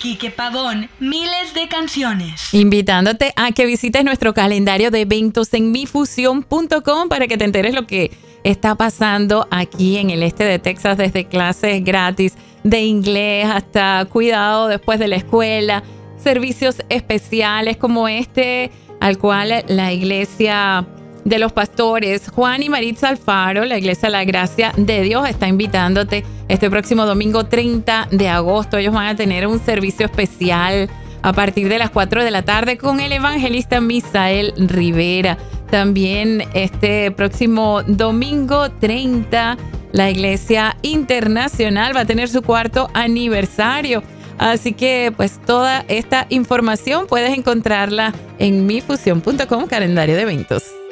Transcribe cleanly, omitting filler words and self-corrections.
Quique Pavón, miles de canciones. Invitándote a que visites nuestro calendario de eventos en mifusión.com para que te enteres lo que está pasando aquí en el este de Texas, desde clases gratis de inglés hasta cuidado después de la escuela, servicios especiales como este al cual la iglesia de los pastores Juan y Maritza Alfaro, la iglesia La Gracia de Dios, está invitándote este próximo domingo 30 de agosto. Ellos van a tener un servicio especial a partir de las 4 de la tarde con el evangelista Misael Rivera. También este próximo domingo 30, la Iglesia Internacional va a tener su 4º aniversario. Así que pues toda esta información puedes encontrarla en mifusión.com, calendario de eventos.